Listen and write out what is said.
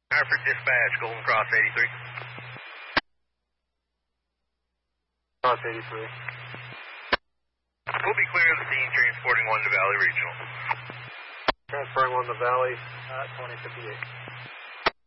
Hartford Dispatch, Golden Cross 83. Cross 83. We'll be clear of the scene, transporting 1 to Valley Regional. Transferring 1 to Valley, 2058.